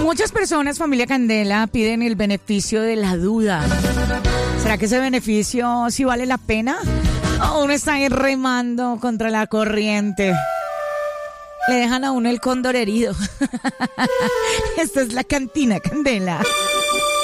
Muchas personas, familia Candela, piden el beneficio de la duda. ¿Será que ese beneficio sí vale la pena? ¿O uno está ahí remando contra la corriente? Le dejan a uno el cóndor herido. Esta es la Cantina Candela.